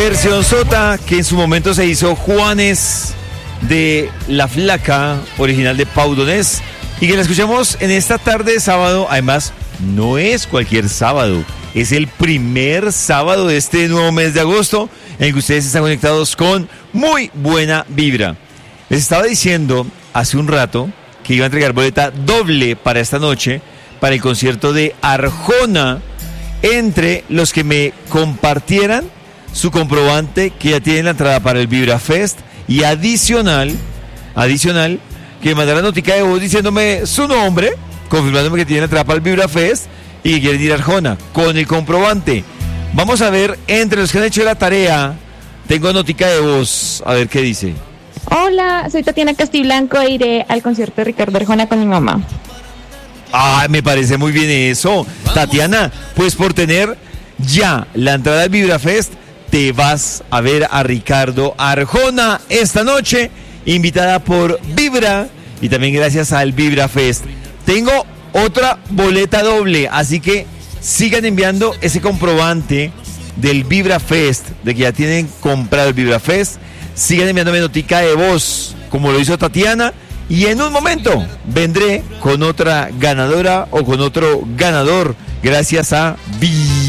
Versión sota que en su momento se hizo Juanes de La Flaca, original de Pau Donés, y que la escuchamos en esta tarde de sábado. Además, no es cualquier sábado, es el primer sábado de este nuevo mes de agosto en el que ustedes están conectados con muy buena vibra. Les estaba diciendo hace un rato que iba a entregar boleta doble para esta noche, para el concierto de Arjona, entre los que me compartieran su comprobante que ya tienen la entrada para el Vibra Fest, y adicional, que me mandaran notica de voz diciéndome su nombre, confirmándome que tienen la entrada para el Vibra Fest y que quieren ir a Arjona con el comprobante. Vamos a ver, entre los que han hecho la tarea, tengo notica de voz, a ver qué dice. Hola, soy Tatiana Castiblanco e iré al concierto de Ricardo Arjona con mi mamá. Ah, me parece muy bien eso. Tatiana, pues por tener ya la entrada al Vibra Fest, te vas a ver a Ricardo Arjona esta noche, invitada por Vibra y también gracias al Vibra Fest. Tengo otra boleta doble, así que sigan enviando ese comprobante del Vibra Fest, de que ya tienen comprado el Vibra Fest. Sigan enviándome notica de voz, como lo hizo Tatiana, y en un momento vendré con otra ganadora o con otro ganador, gracias a Vibra.